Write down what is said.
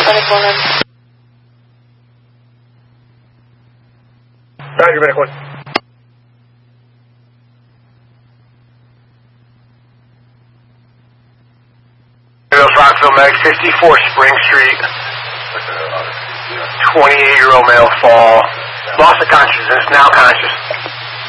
paramedic 1. Roger, medic 1. Rockville Meg, 54 Spring Street. 28-year-old male fall. Loss of consciousness, now conscious.